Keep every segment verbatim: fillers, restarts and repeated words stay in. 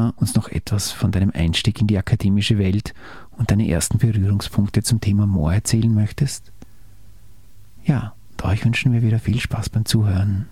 du uns noch etwas von deinem Einstieg in die akademische Welt und deine ersten Berührungspunkte zum Thema Moor erzählen möchtest? Ja, und euch wünschen wir wieder viel Spaß beim Zuhören.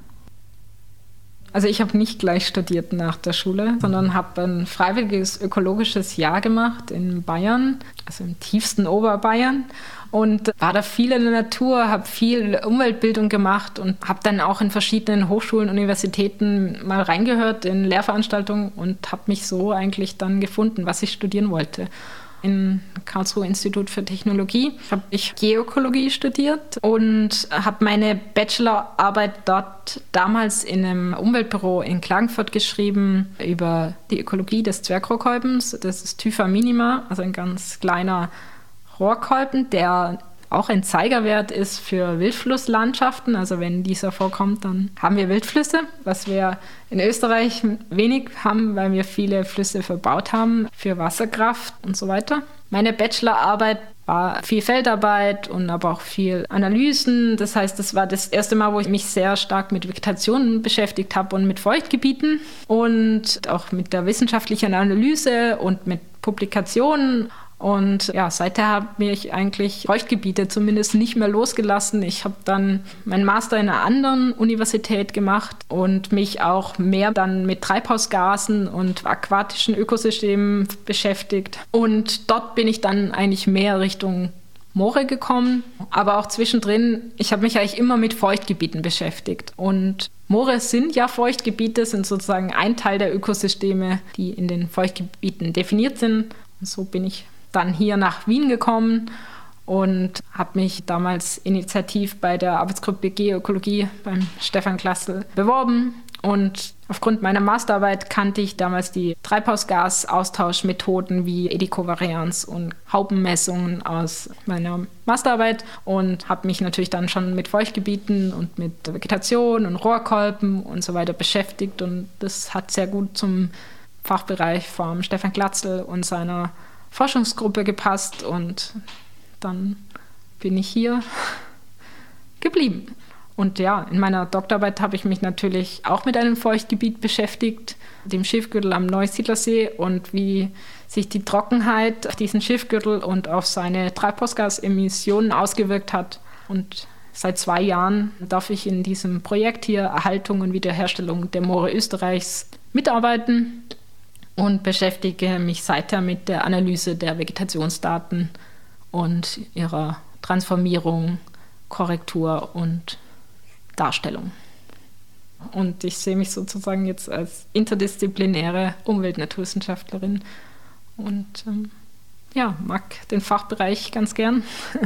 Also ich habe nicht gleich studiert nach der Schule, sondern habe ein freiwilliges ökologisches Jahr gemacht in Bayern, also im tiefsten Oberbayern. Und war da viel in der Natur, habe viel Umweltbildung gemacht und habe dann auch in verschiedenen Hochschulen, Universitäten mal reingehört in Lehrveranstaltungen und habe mich so eigentlich dann gefunden, was ich studieren wollte. Im Karlsruher Institut für Technologie habe ich Geökologie studiert und habe meine Bachelorarbeit dort damals in einem Umweltbüro in Klagenfurt geschrieben über die Ökologie des Zwergrohrkolbens. Das ist Typha minima, also ein ganz kleiner Rohrkolben, der auch ein Zeigerwert ist für Wildflusslandschaften. Also wenn dieser vorkommt, dann haben wir Wildflüsse, was wir in Österreich wenig haben, weil wir viele Flüsse verbaut haben für Wasserkraft und so weiter. Meine Bachelorarbeit war viel Feldarbeit und aber auch viel Analysen. Das heißt, das war das erste Mal, wo ich mich sehr stark mit Vegetation beschäftigt habe und mit Feuchtgebieten und auch mit der wissenschaftlichen Analyse und mit Publikationen. Und ja, seither habe ich eigentlich Feuchtgebiete zumindest nicht mehr losgelassen. Ich habe dann meinen Master in einer anderen Universität gemacht und mich auch mehr dann mit Treibhausgasen und aquatischen Ökosystemen beschäftigt. Und dort bin ich dann eigentlich mehr Richtung Moore gekommen, aber auch zwischendrin, ich habe mich eigentlich immer mit Feuchtgebieten beschäftigt. Und Moore sind ja Feuchtgebiete, sind sozusagen ein Teil der Ökosysteme, die in den Feuchtgebieten definiert sind. Und so bin ich dann hier nach Wien gekommen und habe mich damals initiativ bei der Arbeitsgruppe Geökologie beim Stefan Klassel beworben. Und aufgrund meiner Masterarbeit kannte ich damals die Treibhausgasaustauschmethoden wie Edikovarianz und Haubenmessungen aus meiner Masterarbeit und habe mich natürlich dann schon mit Feuchtgebieten und mit Vegetation und Rohrkolben und so weiter beschäftigt. Und das hat sehr gut zum Fachbereich vom Stefan Klassel und seiner Forschungsgruppe gepasst und dann bin ich hier geblieben. Und ja, in meiner Doktorarbeit habe ich mich natürlich auch mit einem Feuchtgebiet beschäftigt, dem Schiffgürtel am Neusiedlersee und wie sich die Trockenheit auf diesen Schiffgürtel und auf seine Treibhausgasemissionen ausgewirkt hat. Und seit zwei Jahren darf ich in diesem Projekt hier Erhaltung und Wiederherstellung der Moore Österreichs mitarbeiten und beschäftige mich seither mit der Analyse der Vegetationsdaten und ihrer Transformierung, Korrektur und Darstellung. Und ich sehe mich sozusagen jetzt als interdisziplinäre Umweltnaturwissenschaftlerin und ähm, ja, mag den Fachbereich ganz gern.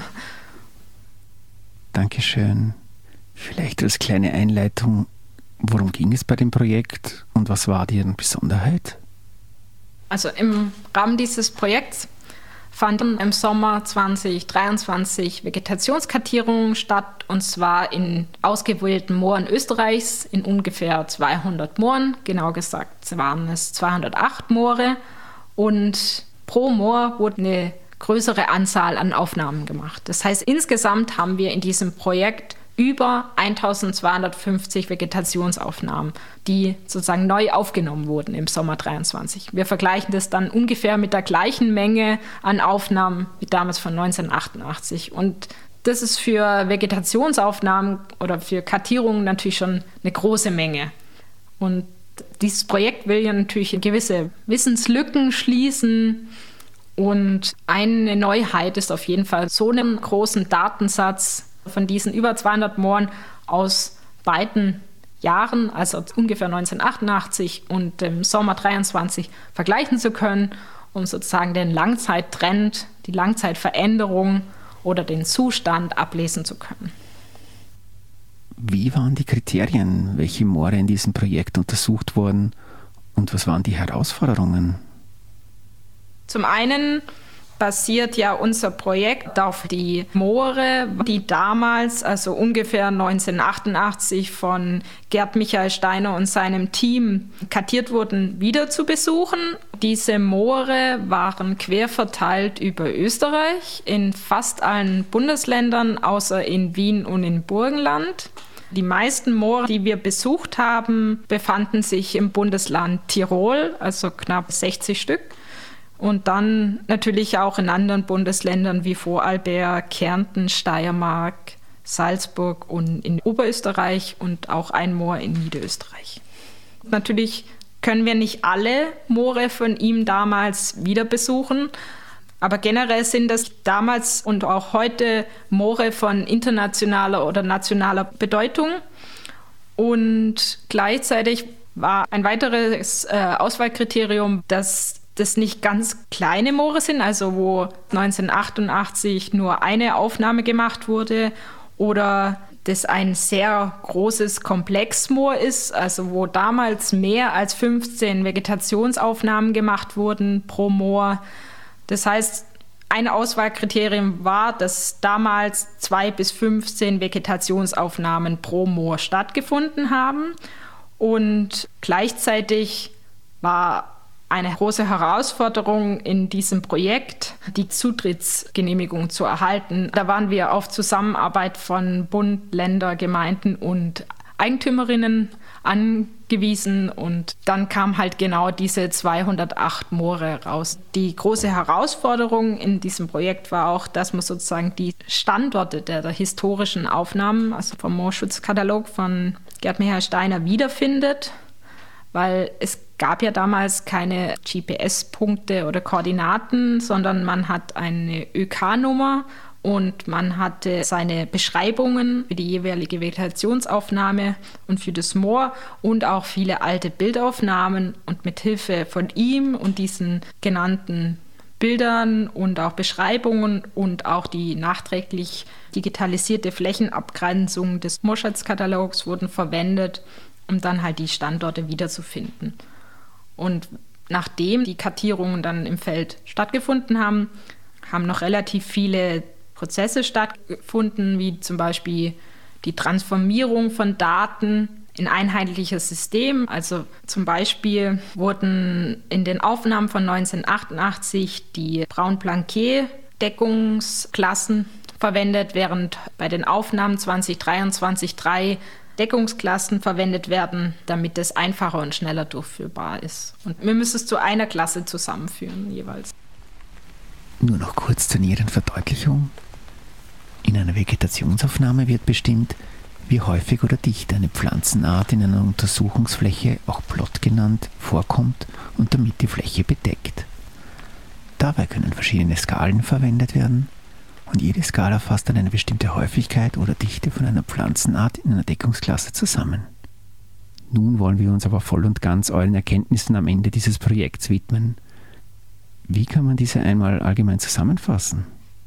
Dankeschön. Vielleicht als kleine Einleitung, worum ging es bei dem Projekt und was war deren Besonderheit? Also im Rahmen dieses Projekts fanden im Sommer zwanzig dreiundzwanzig Vegetationskartierungen statt, und zwar in ausgewählten Mooren Österreichs, in ungefähr zweihundert Mooren. Genau gesagt waren es zweihundertacht Moore und pro Moor wurde eine größere Anzahl an Aufnahmen gemacht. Das heißt, insgesamt haben wir in diesem Projekt über eintausendzweihundertfünfzig Vegetationsaufnahmen, die sozusagen neu aufgenommen wurden im Sommer dreiundzwanzig. Wir vergleichen das dann ungefähr mit der gleichen Menge an Aufnahmen wie damals von neunzehnhundertachtundachtzig. Und das ist für Vegetationsaufnahmen oder für Kartierungen natürlich schon eine große Menge. Und dieses Projekt will ja natürlich gewisse Wissenslücken schließen. Und eine Neuheit ist auf jeden Fall so einen großen Datensatz von diesen über zweihundert Mooren aus beiden Jahren, also ungefähr neunzehnhundertachtundachtzig und im Sommer dreiundzwanzig, vergleichen zu können, um sozusagen den Langzeittrend, die Langzeitveränderung oder den Zustand ablesen zu können. Wie waren die Kriterien, welche Moore in diesem Projekt untersucht wurden und was waren die Herausforderungen? Zum einen basiert ja unser Projekt auf die Moore, die damals, also ungefähr neunzehnhundertachtundachtzig, von Gerd Michael Steiner und seinem Team kartiert wurden, wieder zu besuchen. Diese Moore waren quer verteilt über Österreich, in fast allen Bundesländern, außer in Wien und in Burgenland. Die meisten Moore, die wir besucht haben, befanden sich im Bundesland Tirol, also knapp sechzig Stück. Und dann natürlich auch in anderen Bundesländern wie Vorarlberg, Kärnten, Steiermark, Salzburg und in Oberösterreich und auch ein Moor in Niederösterreich. Natürlich können wir nicht alle Moore von ihm damals wieder besuchen, aber generell sind das damals und auch heute Moore von internationaler oder nationaler Bedeutung. Und gleichzeitig war ein weiteres äh, Auswahlkriterium, dass das nicht ganz kleine Moore sind, also wo neunzehnhundertachtundachtzig nur eine Aufnahme gemacht wurde, oder das ein sehr großes Komplexmoor ist, also wo damals mehr als fünfzehn Vegetationsaufnahmen gemacht wurden pro Moor. Das heißt, ein Auswahlkriterium war, dass damals zwei bis fünfzehn Vegetationsaufnahmen pro Moor stattgefunden haben. Und gleichzeitig war eine große Herausforderung in diesem Projekt, die Zutrittsgenehmigung zu erhalten. Da waren wir auf Zusammenarbeit von Bund, Länder, Gemeinden und Eigentümerinnen angewiesen, und dann kam halt genau diese zweihundertacht Moore raus. Die große Herausforderung in diesem Projekt war auch, dass man sozusagen die Standorte der, der historischen Aufnahmen, also vom Moorschutzkatalog von Gerd Michael Steiner, wiederfindet, weil es gab ja damals keine G P S-Punkte oder Koordinaten, sondern man hat eine Ö K-Nummer und man hatte seine Beschreibungen für die jeweilige Vegetationsaufnahme und für das Moor und auch viele alte Bildaufnahmen. Und mit Hilfe von ihm und diesen genannten Bildern und auch Beschreibungen und auch die nachträglich digitalisierte Flächenabgrenzung des Moorschatzkatalogs wurden verwendet, um dann halt die Standorte wiederzufinden. Und nachdem die Kartierungen dann im Feld stattgefunden haben, haben noch relativ viele Prozesse stattgefunden, wie zum Beispiel die Transformierung von Daten in einheitliches System. Also zum Beispiel wurden in den Aufnahmen von neunzehnhundertachtundachtzig die Braun-Planquet-Deckungsklassen verwendet, während bei den Aufnahmen zwanzig dreiundzwanzig drei Deckungsklassen verwendet werden, damit es einfacher und schneller durchführbar ist. Und wir müssen es zu einer Klasse zusammenführen jeweils. Nur noch kurz zur näheren Verdeutlichung. In einer Vegetationsaufnahme wird bestimmt, wie häufig oder dicht eine Pflanzenart in einer Untersuchungsfläche, auch Plot genannt, vorkommt und damit die Fläche bedeckt. Dabei können verschiedene Skalen verwendet werden und jede Skala fasst dann eine bestimmte Häufigkeit oder Dichte von einer Pflanzenart in einer Deckungsklasse zusammen. Nun wollen wir uns aber voll und ganz euren Erkenntnissen am Ende dieses Projekts widmen. Wie kann man diese einmal allgemein zusammenfassen?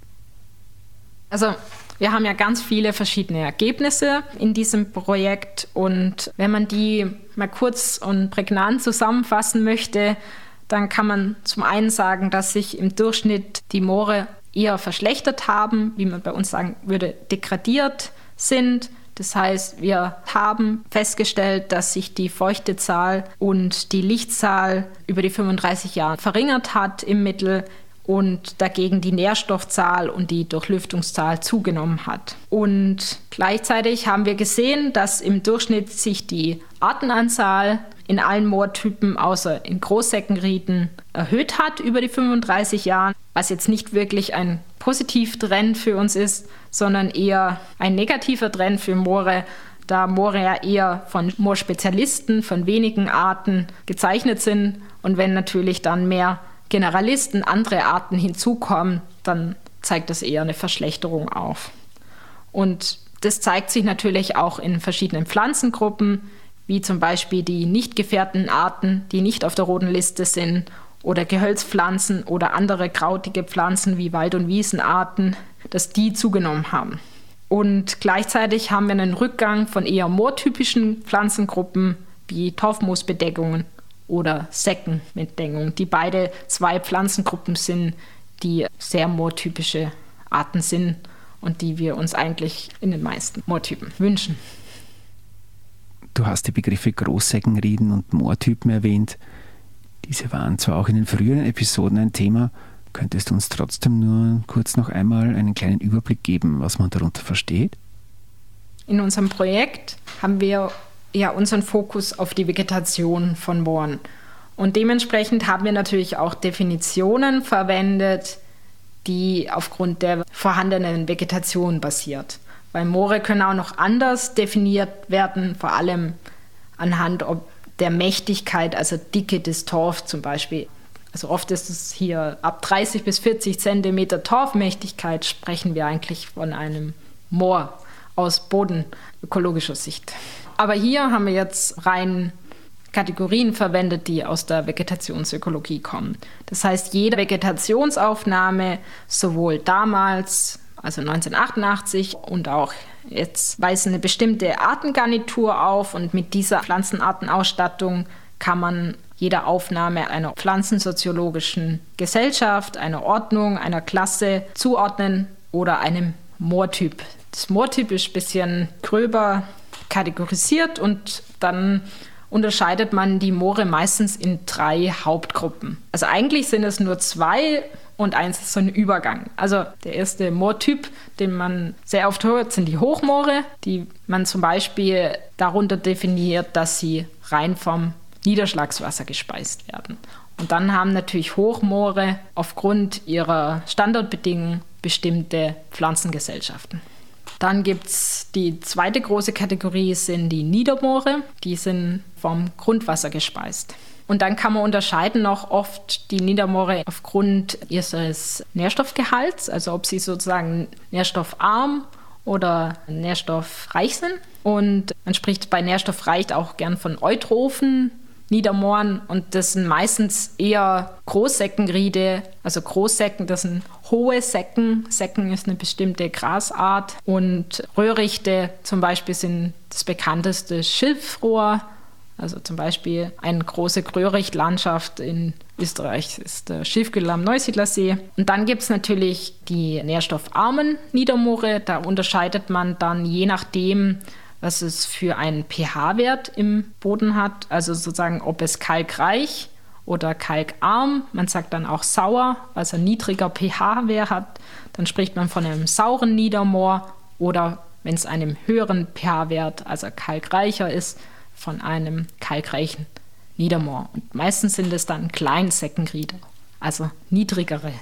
Also wir haben ja ganz viele verschiedene Ergebnisse in diesem Projekt, und wenn man die mal kurz und prägnant zusammenfassen möchte, dann kann man zum einen sagen, dass sich im Durchschnitt die Moore eher verschlechtert haben, wie man bei uns sagen würde, degradiert sind. Das heißt, wir haben festgestellt, dass sich die Feuchtezahl und die Lichtzahl über die fünfunddreißig Jahre verringert hat im Mittel und dagegen die Nährstoffzahl und die Durchlüftungszahl zugenommen hat. Und gleichzeitig haben wir gesehen, dass im Durchschnitt sich die Artenanzahl in allen Moortypen außer in Großseckenrieden erhöht hat über die fünfunddreißig Jahre, was jetzt nicht wirklich ein Positivtrend für uns ist, sondern eher ein negativer Trend für Moore, da Moore ja eher von Moorspezialisten, von wenigen Arten gezeichnet sind. Und wenn natürlich dann mehr Generalisten, andere Arten hinzukommen, dann zeigt das eher eine Verschlechterung auf. Und das zeigt sich natürlich auch in verschiedenen Pflanzengruppen, wie zum Beispiel die nicht gefährdeten Arten, die nicht auf der roten Liste sind, oder Gehölzpflanzen oder andere krautige Pflanzen wie Wald- und Wiesenarten, dass die zugenommen haben. Und gleichzeitig haben wir einen Rückgang von eher moortypischen Pflanzengruppen wie Torfmoosbedeckungen oder Secken mit Dängung, die beide zwei Pflanzengruppen sind, die sehr moortypische Arten sind und die wir uns eigentlich in den meisten Moortypen wünschen. Du hast die Begriffe Großseckenrieden und Moortypen erwähnt. Diese waren zwar auch in den früheren Episoden ein Thema, könntest du uns trotzdem nur kurz noch einmal einen kleinen Überblick geben, was man darunter versteht? In unserem Projekt haben wir ja unseren Fokus auf die Vegetation von Mooren. Und dementsprechend haben wir natürlich auch Definitionen verwendet, die aufgrund der vorhandenen Vegetation basiert. Weil Moore können auch noch anders definiert werden, vor allem anhand der Mächtigkeit, also Dicke des Torfs zum Beispiel. Also oft ist es hier ab dreißig bis vierzig Zentimeter Torfmächtigkeit, sprechen wir eigentlich von einem Moor aus bodenökologischer Sicht. Aber hier haben wir jetzt rein Kategorien verwendet, die aus der Vegetationsökologie kommen. Das heißt, jede Vegetationsaufnahme, sowohl damals, also neunzehnhundertachtundachtzig und auch jetzt, weist eine bestimmte Artengarnitur auf und mit dieser Pflanzenartenausstattung kann man jeder Aufnahme einer pflanzensoziologischen Gesellschaft, einer Ordnung, einer Klasse zuordnen oder einem Moortyp. Das Moortyp ist ein bisschen gröber kategorisiert und dann unterscheidet man die Moore meistens in drei Hauptgruppen. Also eigentlich sind es nur zwei und eins ist so ein Übergang. Also der erste Moortyp, den man sehr oft hört, sind die Hochmoore, die man zum Beispiel darunter definiert, dass sie rein vom Niederschlagswasser gespeist werden. Und dann haben natürlich Hochmoore aufgrund ihrer Standortbedingungen bestimmte Pflanzengesellschaften. Dann gibt es die zweite große Kategorie, sind die Niedermoore. Die sind vom Grundwasser gespeist. Und dann kann man unterscheiden noch oft die Niedermoore aufgrund ihres Nährstoffgehalts, also ob sie sozusagen nährstoffarm oder nährstoffreich sind. Und man spricht bei nährstoffreich auch gern von Eutrophen Niedermooren und das sind meistens eher Großseckenriede, also Großsecken, das sind hohe Secken. Secken ist eine bestimmte Grasart und Röhrichte zum Beispiel sind das bekannteste Schilfrohr. Also zum Beispiel eine große Röhrichtlandschaft in Österreich ist der Schilfgürtel am Neusiedlersee. Und dann gibt es natürlich die nährstoffarmen Niedermoore. Da unterscheidet man dann je nachdem, was es für einen pH-Wert im Boden hat. Also sozusagen, ob es kalkreich oder kalkarm, man sagt dann auch sauer, also niedriger pH-Wert hat, dann spricht man von einem sauren Niedermoor oder wenn es einem höheren pH-Wert, also kalkreicher ist, von einem kalkreichen Niedermoor. Und meistens sind es dann Kleinseckenriede, also niedrigere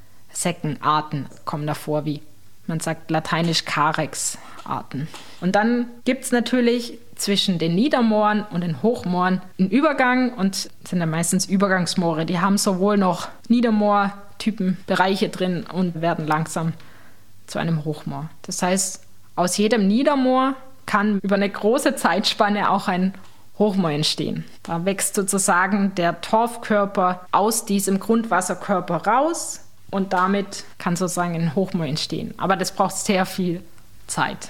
Seckenarten kommen davor, wie man sagt lateinisch Carex-Arten. Und dann gibt es natürlich zwischen den Niedermooren und den Hochmooren einen Übergang und sind dann meistens Übergangsmoore. Die haben sowohl noch Niedermoor-Typen-Bereiche drin und werden langsam zu einem Hochmoor. Das heißt, aus jedem Niedermoor kann über eine große Zeitspanne auch ein Hochmoor entstehen. Da wächst sozusagen der Torfkörper aus diesem Grundwasserkörper raus und damit kann sozusagen ein Hochmoor entstehen. Aber das braucht sehr viel Zeit.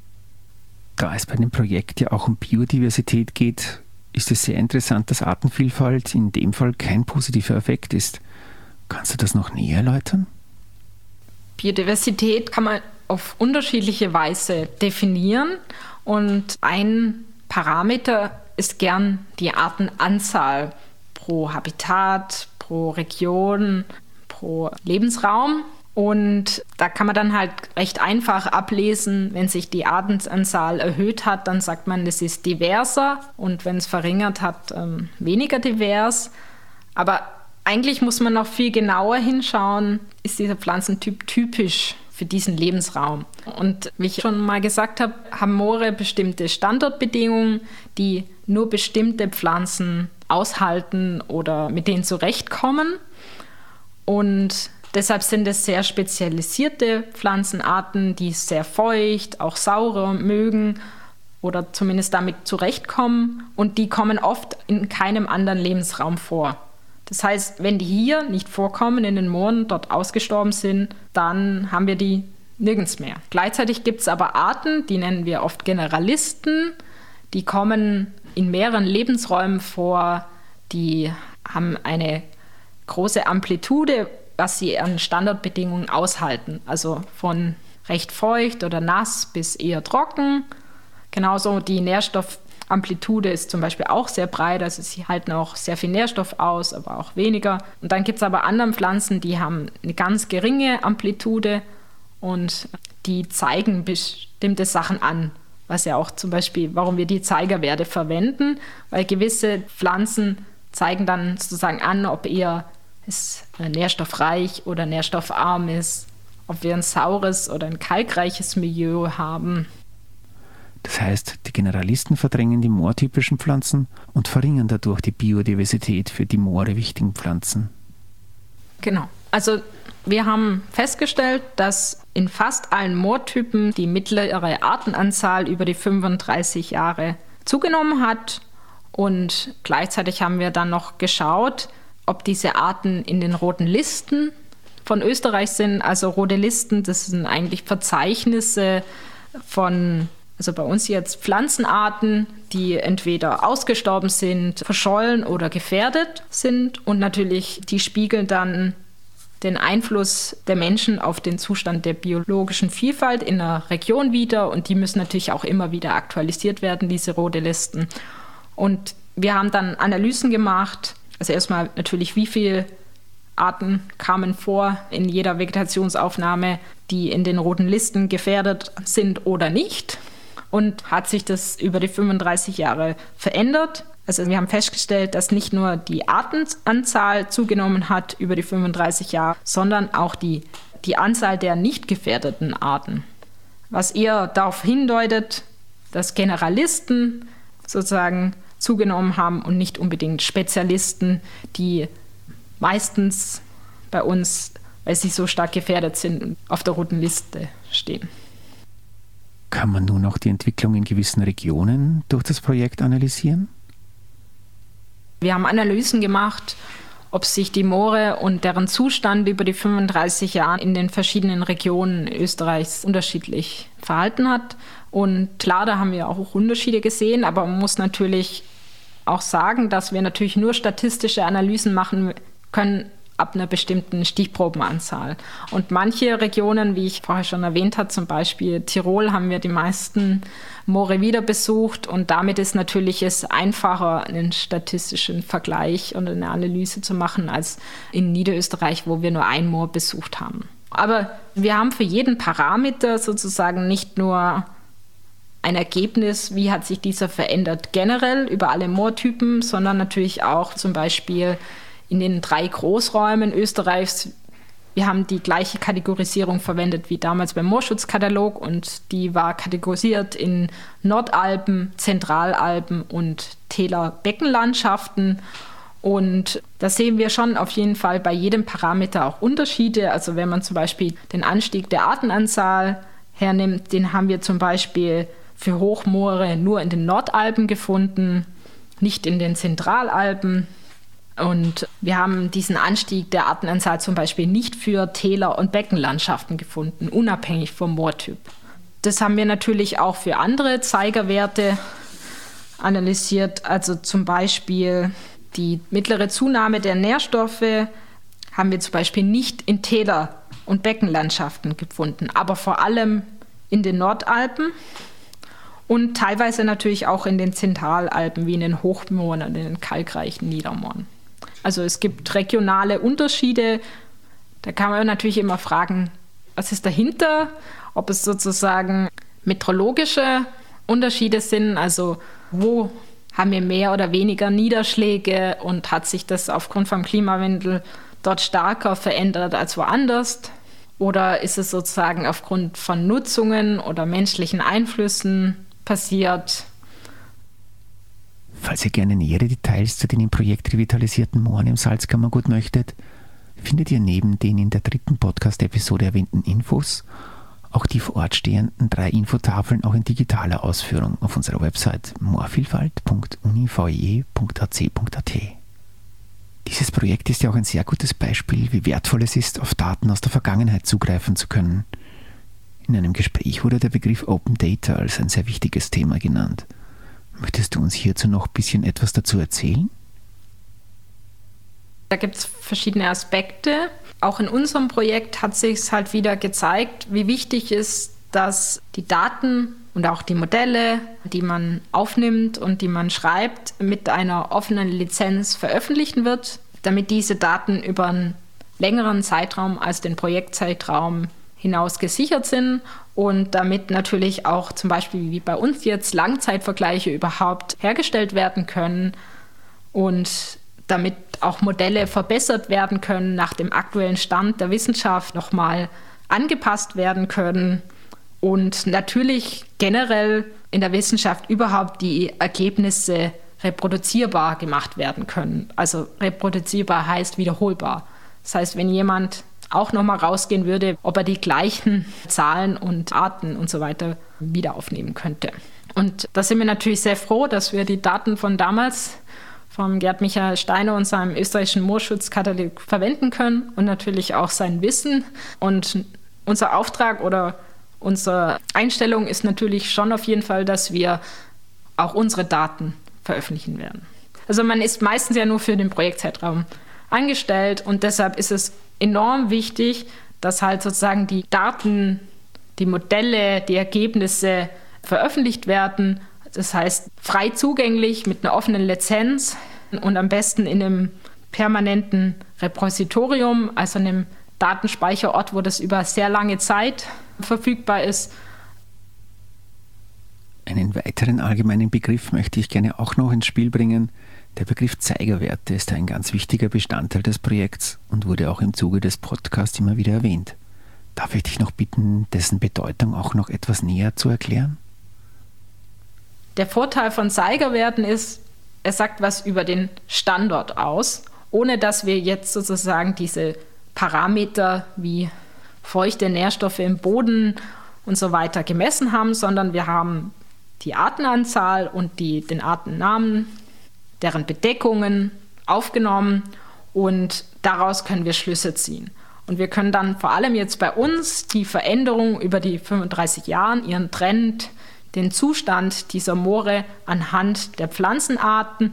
Da es bei dem Projekt ja auch um Biodiversität geht, ist es sehr interessant, dass Artenvielfalt in dem Fall kein positiver Effekt ist. Kannst du das noch näher erläutern? Biodiversität kann man auf unterschiedliche Weise definieren und ein Parameter ist gern die Artenanzahl pro Habitat, pro Region, pro Lebensraum. Und da kann man dann halt recht einfach ablesen, wenn sich die Artenanzahl erhöht hat, dann sagt man, es ist diverser und wenn es verringert hat, ähm, weniger divers. Aber eigentlich muss man noch viel genauer hinschauen, ist dieser Pflanzentyp typisch für diesen Lebensraum. Und wie ich schon mal gesagt habe, haben Moore bestimmte Standortbedingungen, die nur bestimmte Pflanzen aushalten oder mit denen zurechtkommen. Und deshalb sind es sehr spezialisierte Pflanzenarten, die sehr feucht, auch saurer mögen oder zumindest damit zurechtkommen. Und die kommen oft in keinem anderen Lebensraum vor. Das heißt, wenn die hier nicht vorkommen, in den Mooren dort ausgestorben sind, dann haben wir die nirgends mehr. Gleichzeitig gibt es aber Arten, die nennen wir oft Generalisten, die kommen in mehreren Lebensräumen vor, die haben eine große Amplitude, was sie an Standardbedingungen aushalten. Also von recht feucht oder nass bis eher trocken. Genauso die Nährstoffamplitude ist zum Beispiel auch sehr breit, also sie halten auch sehr viel Nährstoff aus, aber auch weniger. Und dann gibt es aber andere Pflanzen, die haben eine ganz geringe Amplitude und die zeigen bestimmte Sachen an. was ja auch zum Beispiel, warum wir die Zeigerwerte verwenden, weil gewisse Pflanzen zeigen dann sozusagen an, ob eher es nährstoffreich oder nährstoffarm ist, ob wir ein saures oder ein kalkreiches Milieu haben. Das heißt, die Generalisten verdrängen die moortypischen Pflanzen und verringern dadurch die Biodiversität für die Moore wichtigen Pflanzen. Genau. Also wir haben festgestellt, dass in fast allen Moortypen die mittlere Artenanzahl über die fünfunddreißig Jahre zugenommen hat. Und gleichzeitig haben wir dann noch geschaut, ob diese Arten in den roten Listen von Österreich sind. Also rote Listen, das sind eigentlich Verzeichnisse von, also bei uns jetzt Pflanzenarten, die entweder ausgestorben sind, verschollen oder gefährdet sind. Und natürlich, die spiegeln dann den Einfluss der Menschen auf den Zustand der biologischen Vielfalt in einer Region wider. Und die müssen natürlich auch immer wieder aktualisiert werden, diese rote Listen. Und wir haben dann Analysen gemacht, also erstmal natürlich, wie viele Arten kamen vor in jeder Vegetationsaufnahme, die in den roten Listen gefährdet sind oder nicht. Und hat sich das über die fünfunddreißig Jahre verändert? Also wir haben festgestellt, dass nicht nur die Artenanzahl zugenommen hat über die fünfunddreißig Jahre, sondern auch die, die Anzahl der nicht gefährdeten Arten. Was eher darauf hindeutet, dass Generalisten sozusagen zugenommen haben und nicht unbedingt Spezialisten, die meistens bei uns, weil sie so stark gefährdet sind, auf der roten Liste stehen. Kann man nun auch die Entwicklung in gewissen Regionen durch das Projekt analysieren? Wir haben Analysen gemacht, ob sich die Moore und deren Zustand über die fünfunddreißig Jahre in den verschiedenen Regionen Österreichs unterschiedlich verhalten hat. Und klar, da haben wir auch Unterschiede gesehen, aber man muss natürlich auch sagen, dass wir natürlich nur statistische Analysen machen können ab einer bestimmten Stichprobenanzahl. Und manche Regionen, wie ich vorher schon erwähnt habe, zum Beispiel Tirol, haben wir die meisten Moore wieder besucht und damit ist natürlich es einfacher, einen statistischen Vergleich und eine Analyse zu machen, als in Niederösterreich, wo wir nur ein Moor besucht haben. Aber wir haben für jeden Parameter sozusagen nicht nur ein Ergebnis, wie hat sich dieser verändert generell über alle Moortypen, sondern natürlich auch zum Beispiel in den drei Großräumen Österreichs. Wir haben die gleiche Kategorisierung verwendet wie damals beim Moorschutzkatalog und die war kategorisiert in Nordalpen, Zentralalpen und Täler Beckenlandschaften. Und da sehen wir schon auf jeden Fall bei jedem Parameter auch Unterschiede. Also wenn man zum Beispiel den Anstieg der Artenanzahl hernimmt, den haben wir zum Beispiel für Hochmoore nur in den Nordalpen gefunden, nicht in den Zentralalpen. Und wir haben diesen Anstieg der Artenanzahl zum Beispiel nicht für Täler- und Beckenlandschaften gefunden, unabhängig vom Moortyp. Das haben wir natürlich auch für andere Zeigerwerte analysiert. Also zum Beispiel die mittlere Zunahme der Nährstoffe haben wir zum Beispiel nicht in Täler- und Beckenlandschaften gefunden, aber vor allem in den Nordalpen und teilweise natürlich auch in den Zentralalpen, wie in den Hochmooren und in den kalkreichen Niedermooren. Also es gibt regionale Unterschiede. Da kann man natürlich immer fragen, was ist dahinter? Ob es sozusagen meteorologische Unterschiede sind, also wo haben wir mehr oder weniger Niederschläge und hat sich das aufgrund vom Klimawandel dort stärker verändert als woanders? Oder ist es sozusagen aufgrund von Nutzungen oder menschlichen Einflüssen passiert? Falls ihr gerne nähere Details zu den im Projekt revitalisierten Mooren im Salzkammergut möchtet, findet ihr neben den in der dritten Podcast-Episode erwähnten Infos auch die vor Ort stehenden drei Infotafeln auch in digitaler Ausführung auf unserer Website moorvielfalt punkt uni v e punkt a c punkt a t. Dieses Projekt ist ja auch ein sehr gutes Beispiel, wie wertvoll es ist, auf Daten aus der Vergangenheit zugreifen zu können. In einem Gespräch wurde der Begriff Open Data als ein sehr wichtiges Thema genannt. Möchtest du uns hierzu noch ein bisschen etwas dazu erzählen? Da gibt es verschiedene Aspekte. Auch in unserem Projekt hat sich es halt wieder gezeigt, wie wichtig ist, dass die Daten und auch die Modelle, die man aufnimmt und die man schreibt, mit einer offenen Lizenz veröffentlicht wird, damit diese Daten über einen längeren Zeitraum als den Projektzeitraum hinaus gesichert sind und damit natürlich auch zum Beispiel wie bei uns jetzt Langzeitvergleiche überhaupt hergestellt werden können und damit auch Modelle verbessert werden können, nach dem aktuellen Stand der Wissenschaft nochmal angepasst werden können und natürlich generell in der Wissenschaft überhaupt die Ergebnisse reproduzierbar gemacht werden können. Also reproduzierbar heißt wiederholbar. Das heißt, wenn jemand auch nochmal rausgehen würde, ob er die gleichen Zahlen und Arten und so weiter wieder aufnehmen könnte. Und da sind wir natürlich sehr froh, dass wir die Daten von damals vom Gerd Michael Steiner und seinem österreichischen Moorschutzkatalog verwenden können und natürlich auch sein Wissen. Und unser Auftrag oder unsere Einstellung ist natürlich schon auf jeden Fall, dass wir auch unsere Daten veröffentlichen werden. Also man ist meistens ja nur für den Projektzeitraum angestellt und deshalb ist es enorm wichtig, dass halt sozusagen die Daten, die Modelle, die Ergebnisse veröffentlicht werden. Das heißt, frei zugänglich mit einer offenen Lizenz und am besten in einem permanenten Repositorium, also einem Datenspeicherort, wo das über sehr lange Zeit verfügbar ist. Einen weiteren allgemeinen Begriff möchte ich gerne auch noch ins Spiel bringen. Der Begriff Zeigerwerte ist ein ganz wichtiger Bestandteil des Projekts und wurde auch im Zuge des Podcasts immer wieder erwähnt. Darf ich dich noch bitten, dessen Bedeutung auch noch etwas näher zu erklären? Der Vorteil von Zeigerwerten ist, er sagt was über den Standort aus, ohne dass wir jetzt sozusagen diese Parameter wie feuchte Nährstoffe im Boden und so weiter gemessen haben, sondern wir haben die Artenanzahl und die, den Artennamen, deren Bedeckungen aufgenommen und daraus können wir Schlüsse ziehen. Und wir können dann vor allem jetzt bei uns die Veränderung über die fünfunddreißig Jahre, ihren Trend, den Zustand dieser Moore anhand der Pflanzenarten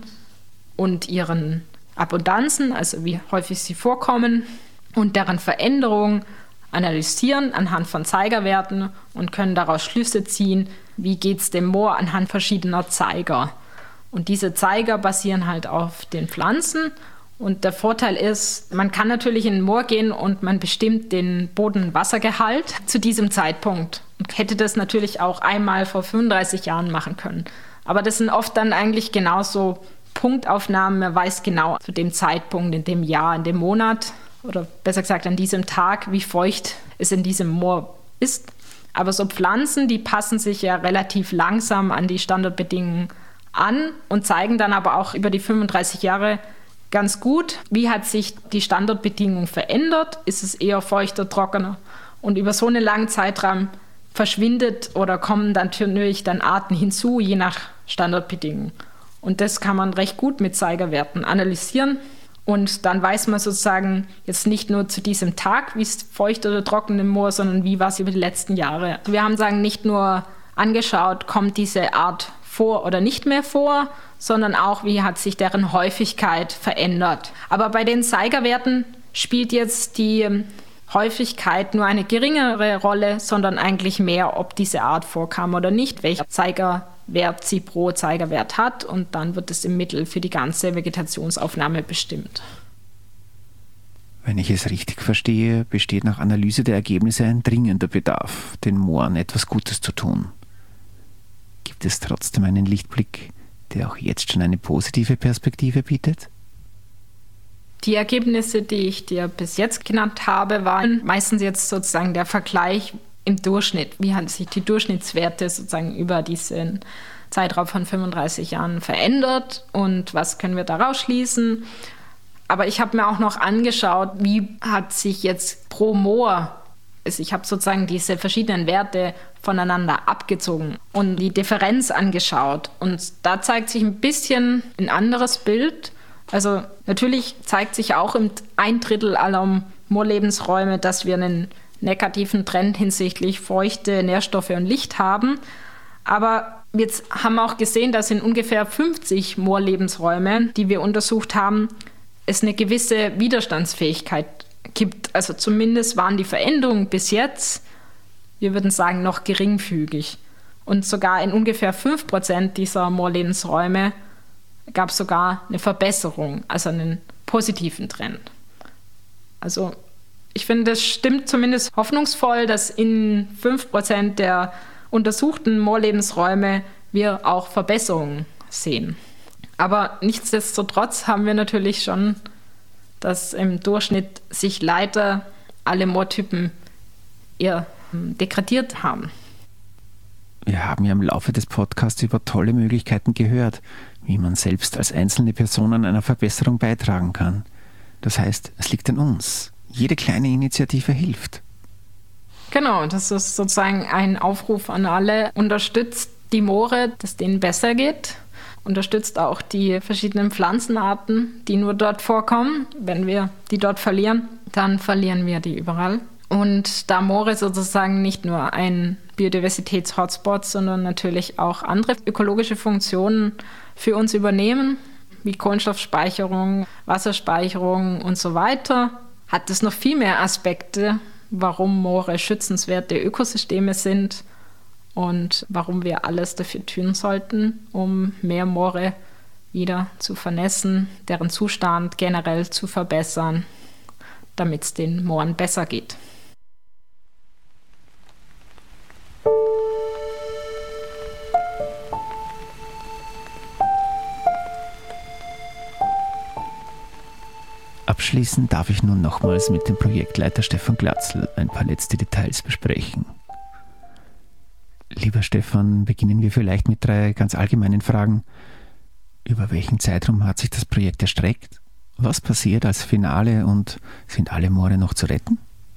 und ihren Abundanzen, also wie häufig sie vorkommen, und deren Veränderung analysieren anhand von Zeigerwerten und können daraus Schlüsse ziehen, wie geht es dem Moor anhand verschiedener Zeiger. Und diese Zeiger basieren halt auf den Pflanzen. Und der Vorteil ist, man kann natürlich in den Moor gehen und man bestimmt den Bodenwassergehalt zu diesem Zeitpunkt. Und hätte das natürlich auch einmal vor fünfunddreißig Jahren machen können. Aber das sind oft dann eigentlich genauso Punktaufnahmen. Man weiß genau zu dem Zeitpunkt, in dem Jahr, in dem Monat oder besser gesagt an diesem Tag, wie feucht es in diesem Moor ist. Aber so Pflanzen, die passen sich ja relativ langsam an die Standortbedingungen an und zeigen dann aber auch über die fünfunddreißig Jahre ganz gut, wie hat sich die Standortbedingung verändert, ist es eher feuchter, trockener und über so einen langen Zeitraum verschwindet oder kommen dann natürlich dann Arten hinzu, je nach Standortbedingungen. Und das kann man recht gut mit Zeigerwerten analysieren und dann weiß man sozusagen jetzt nicht nur zu diesem Tag, wie es feucht oder trocken im Moor, sondern wie war es über die letzten Jahre. Wir haben sagen nicht nur angeschaut, kommt diese Art vor oder nicht mehr vor, sondern auch, wie hat sich deren Häufigkeit verändert. Aber bei den Zeigerwerten spielt jetzt die Häufigkeit nur eine geringere Rolle, sondern eigentlich mehr, ob diese Art vorkam oder nicht, welcher Zeigerwert sie pro Zeigerwert hat und dann wird es im Mittel für die ganze Vegetationsaufnahme bestimmt. Wenn ich es richtig verstehe, besteht nach Analyse der Ergebnisse ein dringender Bedarf, den Mooren etwas Gutes zu tun. Gibt es trotzdem einen Lichtblick, der auch jetzt schon eine positive Perspektive bietet? Die Ergebnisse, die ich dir bis jetzt genannt habe, waren meistens jetzt sozusagen der Vergleich im Durchschnitt. Wie haben sich die Durchschnittswerte sozusagen über diesen Zeitraum von fünfunddreißig Jahren verändert und was können wir daraus schließen? Aber ich habe mir auch noch angeschaut, wie hat sich jetzt pro Moor, also ich habe sozusagen diese verschiedenen Werte voneinander abgezogen und die Differenz angeschaut. Und da zeigt sich ein bisschen ein anderes Bild. Also natürlich zeigt sich auch im ein Drittel aller Moorlebensräume, dass wir einen negativen Trend hinsichtlich Feuchte, Nährstoffe und Licht haben. Aber jetzt haben wir auch gesehen, dass in ungefähr fünfzig Moorlebensräumen, die wir untersucht haben, es eine gewisse Widerstandsfähigkeit gibt. Also zumindest waren die Veränderungen bis jetzt, wir würden sagen, noch geringfügig. Und sogar in ungefähr fünf Prozent dieser Moorlebensräume gab es sogar eine Verbesserung, also einen positiven Trend. Also Ich finde, das stimmt zumindest hoffnungsvoll, dass in fünf Prozent der untersuchten Moorlebensräume wir auch Verbesserungen sehen. Aber nichtsdestotrotz haben wir natürlich schon, dass im Durchschnitt sich leider alle Moortypen eher degradiert haben. Wir haben ja im Laufe des Podcasts über tolle Möglichkeiten gehört, wie man selbst als einzelne Person an einer Verbesserung beitragen kann. Das heißt, es liegt an uns. Jede kleine Initiative hilft. Genau, das ist sozusagen ein Aufruf an alle. Unterstützt die Moore, dass denen besser geht. Unterstützt auch die verschiedenen Pflanzenarten, die nur dort vorkommen. Wenn wir die dort verlieren, dann verlieren wir die überall. Und da Moore sozusagen nicht nur ein Biodiversitäts-Hotspot, sondern natürlich auch andere ökologische Funktionen für uns übernehmen, wie Kohlenstoffspeicherung, Wasserspeicherung und so weiter, hat es noch viel mehr Aspekte, warum Moore schützenswerte Ökosysteme sind und warum wir alles dafür tun sollten, um mehr Moore wieder zu vernässen, deren Zustand generell zu verbessern, damit es den Mooren besser geht. Abschließend darf ich nun nochmals mit dem Projektleiter Stefan Glatzl ein paar letzte Details besprechen. Lieber Stefan, beginnen wir vielleicht mit drei ganz allgemeinen Fragen. Über welchen Zeitraum hat sich das Projekt erstreckt? Was passiert als Finale und sind alle Moore noch zu retten?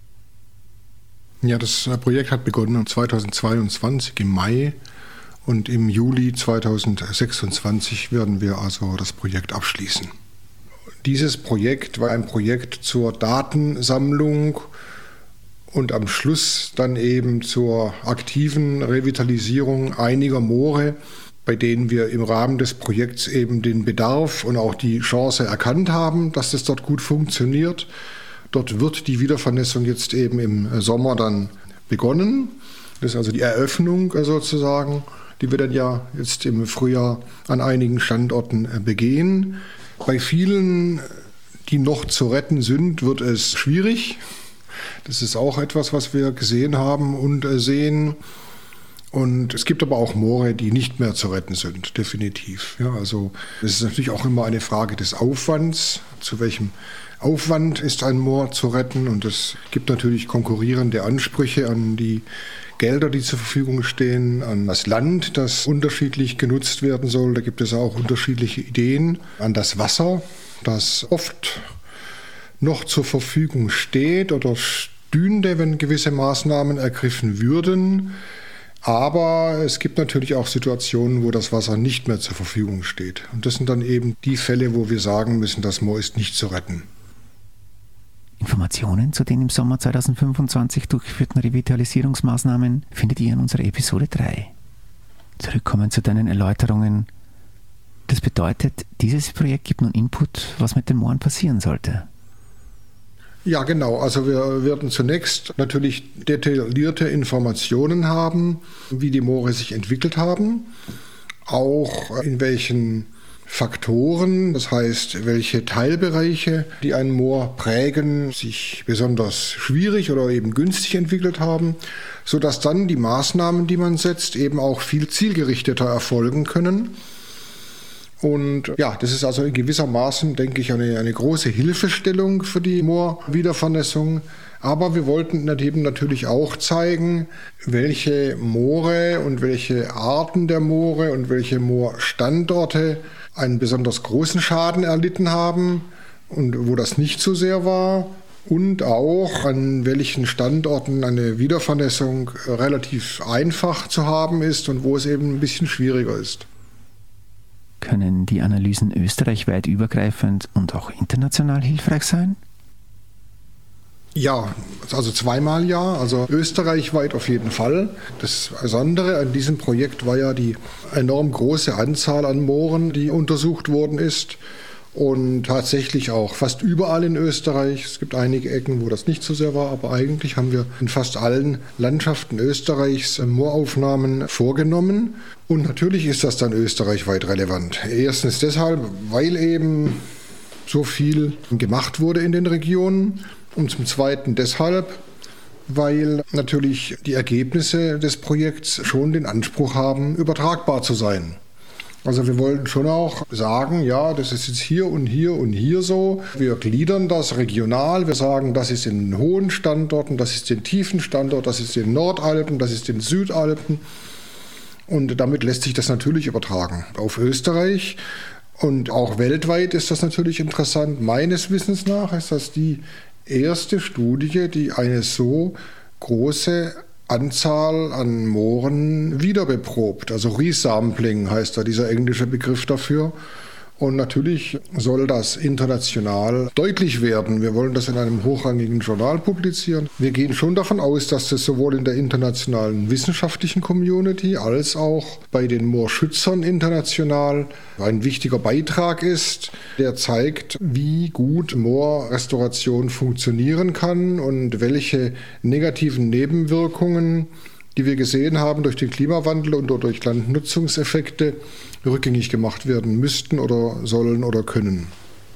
Ja, das Projekt hat begonnen zweitausendzweiundzwanzig im Mai und im Juli zweitausendsechsundzwanzig werden wir also das Projekt abschließen. Dieses Projekt war ein Projekt zur Datensammlung und am Schluss dann eben zur aktiven Revitalisierung einiger Moore, bei denen wir im Rahmen des Projekts eben den Bedarf und auch die Chance erkannt haben, dass das dort gut funktioniert. Dort wird die Wiedervernässung jetzt eben im Sommer dann begonnen. Das ist also die Eröffnung sozusagen, die wir dann ja jetzt im Frühjahr an einigen Standorten begehen. Bei vielen, die noch zu retten sind, wird es schwierig. Das ist auch etwas, was wir gesehen haben und sehen. Und es gibt aber auch Moore, die nicht mehr zu retten sind, definitiv. Ja, also es ist natürlich auch immer eine Frage des Aufwands. Zu welchem Aufwand ist ein Moor zu retten? Und es gibt natürlich konkurrierende Ansprüche an die Gelder, die zur Verfügung stehen, an das Land, das unterschiedlich genutzt werden soll. Da gibt es auch unterschiedliche Ideen. An das Wasser, das oft noch zur Verfügung steht oder stünde, wenn gewisse Maßnahmen ergriffen würden. Aber es gibt natürlich auch Situationen, wo das Wasser nicht mehr zur Verfügung steht. Und das sind dann eben die Fälle, wo wir sagen müssen, das Moor ist nicht zu retten. Informationen zu den im Sommer zweitausendfünfundzwanzig durchgeführten Revitalisierungsmaßnahmen findet ihr in unserer Episode drei. Zurückkommen zu deinen Erläuterungen. Das bedeutet, dieses Projekt gibt nun Input, was mit den Mooren passieren sollte. Ja, genau. Also wir werden zunächst natürlich detaillierte Informationen haben, wie die Moore sich entwickelt haben, auch in welchen Faktoren, das heißt, welche Teilbereiche, die ein Moor prägen, sich besonders schwierig oder eben günstig entwickelt haben, sodass dann die Maßnahmen, die man setzt, eben auch viel zielgerichteter erfolgen können. Und ja, das ist also in gewissermaßen, denke ich, eine, eine große Hilfestellung für die Moorwiedervernässung. Aber wir wollten eben natürlich auch zeigen, welche Moore und welche Arten der Moore und welche Moorstandorte einen besonders großen Schaden erlitten haben und wo das nicht so sehr war. Und auch an welchen Standorten eine Wiedervernässung relativ einfach zu haben ist und wo es eben ein bisschen schwieriger ist. Können die Analysen österreichweit übergreifend und auch international hilfreich sein? Ja, also zweimal ja, also österreichweit auf jeden Fall. Das Besondere an diesem Projekt war ja die enorm große Anzahl an Mooren, die untersucht worden ist. Und tatsächlich auch fast überall in Österreich. Es gibt einige Ecken, wo das nicht so sehr war, aber eigentlich haben wir in fast allen Landschaften Österreichs Mooraufnahmen vorgenommen. Und natürlich ist das dann österreichweit relevant. Erstens deshalb, weil eben so viel gemacht wurde in den Regionen. Und zum Zweiten deshalb, weil natürlich die Ergebnisse des Projekts schon den Anspruch haben, übertragbar zu sein. Also wir wollten schon auch sagen, ja, das ist jetzt hier und hier und hier so. Wir gliedern das regional. Wir sagen, das ist in den hohen Standorten, das ist in den tiefen Standort, das ist in den Nordalpen, das ist in den Südalpen. Und damit lässt sich das natürlich übertragen auf Österreich. Und auch weltweit ist das natürlich interessant. Meines Wissens nach ist das die erste Studie, die eine so große Anzahl an Mooren wiederbeprobt. Also Resampling heißt da dieser englische Begriff dafür. Und natürlich soll das international deutlich werden. Wir wollen das in einem hochrangigen Journal publizieren. Wir gehen schon davon aus, dass das sowohl in der internationalen wissenschaftlichen Community als auch bei den Moorschützern international ein wichtiger Beitrag ist, der zeigt, wie gut Moorrestauration funktionieren kann und welche negativen Nebenwirkungen, die wir gesehen haben durch den Klimawandel und durch Landnutzungseffekte, rückgängig gemacht werden müssten oder sollen oder können.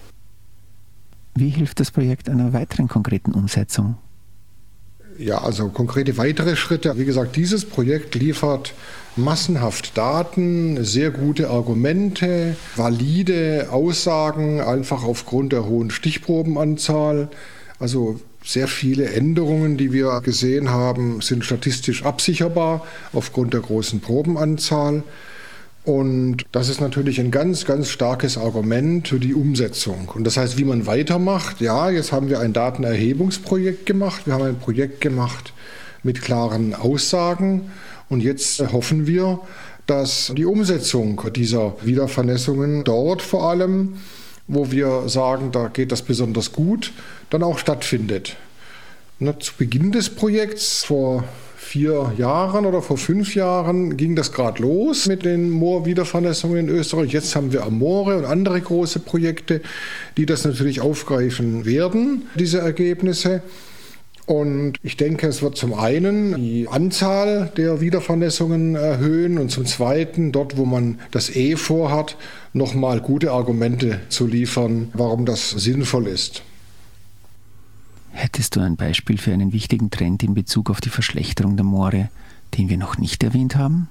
Wie hilft das Projekt einer weiteren konkreten Umsetzung? Ja, also konkrete weitere Schritte. Wie gesagt, dieses Projekt liefert massenhaft Daten, sehr gute Argumente, valide Aussagen, einfach aufgrund der hohen Stichprobenanzahl. Also sehr viele Änderungen, die wir gesehen haben, sind statistisch absicherbar aufgrund der großen Probenanzahl. Und das ist natürlich ein ganz, ganz starkes Argument für die Umsetzung. Und das heißt, wie man weitermacht, ja, jetzt haben wir ein Datenerhebungsprojekt gemacht, wir haben ein Projekt gemacht mit klaren Aussagen und jetzt hoffen wir, dass die Umsetzung dieser Wiedervernässungen dort vor allem, wo wir sagen, da geht das besonders gut, dann auch stattfindet. Na, zu Beginn des Projekts vor vier Jahren oder vor fünf Jahren ging das gerade los mit den Moorwiedervernässungen in Österreich. Jetzt haben wir Amore und andere große Projekte, die das natürlich aufgreifen werden, diese Ergebnisse. Und ich denke, es wird zum einen die Anzahl der Wiedervernässungen erhöhen und zum Zweiten, dort wo man das eh vorhat, nochmal gute Argumente zu liefern, warum das sinnvoll ist. Hättest du ein Beispiel für einen wichtigen Trend in Bezug auf die Verschlechterung der Moore, den wir noch nicht erwähnt haben?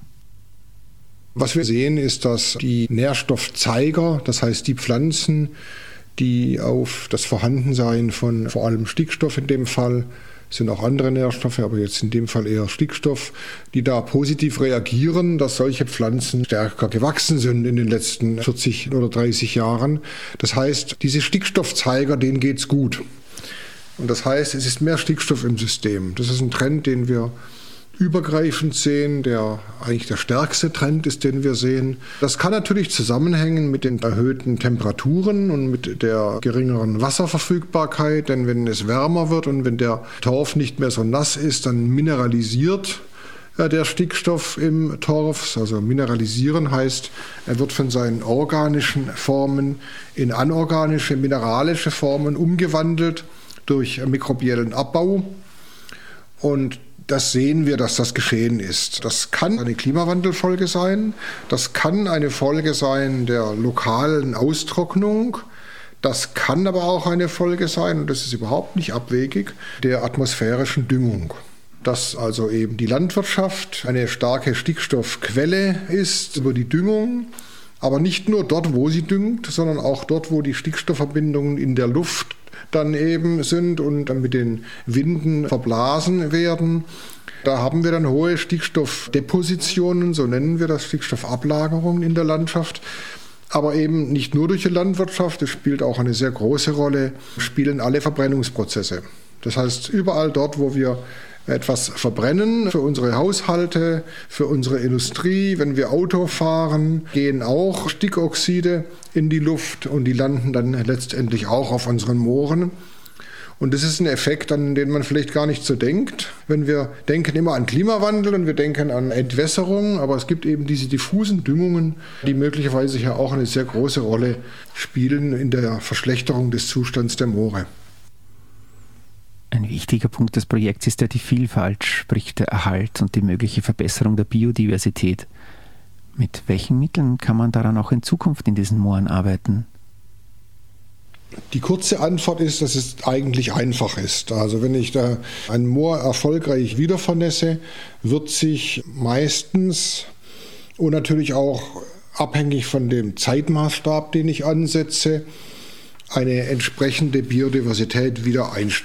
Was wir sehen, ist, dass die Nährstoffzeiger, das heißt die Pflanzen, die auf das Vorhandensein von vor allem Stickstoff in dem Fall, sind auch andere Nährstoffe, aber jetzt in dem Fall eher Stickstoff, die da positiv reagieren, dass solche Pflanzen stärker gewachsen sind in den letzten vierzig oder dreißig Jahren. Das heißt, diese Stickstoffzeiger, denen geht's gut. Und das heißt, es ist mehr Stickstoff im System. Das ist ein Trend, den wir übergreifend sehen, der eigentlich der stärkste Trend ist, den wir sehen. Das kann natürlich zusammenhängen mit den erhöhten Temperaturen und mit der geringeren Wasserverfügbarkeit, denn wenn es wärmer wird und wenn der Torf nicht mehr so nass ist, dann mineralisiert der Stickstoff im Torf. Also mineralisieren heißt, er wird von seinen organischen Formen in anorganische, mineralische Formen umgewandelt durch mikrobiellen Abbau. Und das sehen wir, dass das geschehen ist. Das kann eine Klimawandelfolge sein, das kann eine Folge sein der lokalen Austrocknung, das kann aber auch eine Folge sein, und das ist überhaupt nicht abwegig, der atmosphärischen Düngung. Dass also eben die Landwirtschaft eine starke Stickstoffquelle ist über die Düngung, aber nicht nur dort, wo sie düngt, sondern auch dort, wo die Stickstoffverbindungen in der Luft dann eben sind und dann mit den Winden verblasen werden. Da haben wir dann hohe Stickstoffdepositionen, so nennen wir das, Stickstoffablagerungen in der Landschaft. Aber eben nicht nur durch die Landwirtschaft, es spielt auch eine sehr große Rolle, spielen alle Verbrennungsprozesse. Das heißt, überall dort, wo wir etwas verbrennen für unsere Haushalte, für unsere Industrie, wenn wir Auto fahren, gehen auch Stickoxide in die Luft und die landen dann letztendlich auch auf unseren Mooren. Und das ist ein Effekt, an den man vielleicht gar nicht so denkt. Wenn wir denken immer an Klimawandel und wir denken an Entwässerung, aber es gibt eben diese diffusen Düngungen, die möglicherweise hier auch eine sehr große Rolle spielen in der Verschlechterung des Zustands der Moore. Ein wichtiger Punkt des Projekts ist ja die Vielfalt, sprich der Erhalt und die mögliche Verbesserung der Biodiversität. Mit welchen Mitteln kann man daran auch in Zukunft in diesen Mooren arbeiten? Die kurze Antwort ist, dass es eigentlich einfach ist. Also wenn ich da ein Moor erfolgreich wiedervernässe, wird sich meistens und natürlich auch abhängig von dem Zeitmaßstab, den ich ansetze, eine entsprechende Biodiversität wieder einstellen.